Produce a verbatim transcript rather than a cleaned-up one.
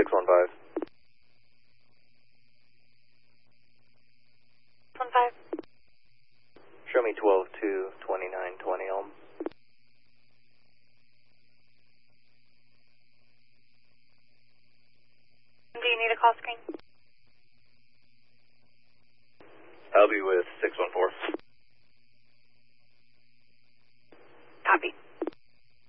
one five. one five. Show me twelve two, twenty-nine twenty Elm. Do you need a call screen? I'll be with six one four.